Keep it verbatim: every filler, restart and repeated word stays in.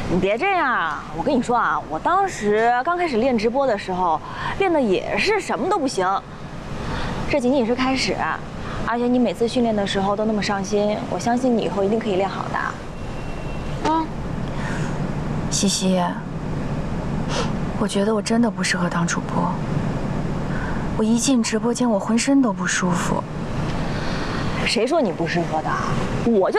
你别这样啊！我跟你说啊，我当时刚开始练直播的时候，练的也是什么都不行。这仅仅是开始，而且你每次训练的时候都那么上心，我相信你以后一定可以练好的。啊， 西西，我觉得我真的不适合当主播。我一进直播间，我浑身都不舒服。 谁说你不适合的？我就。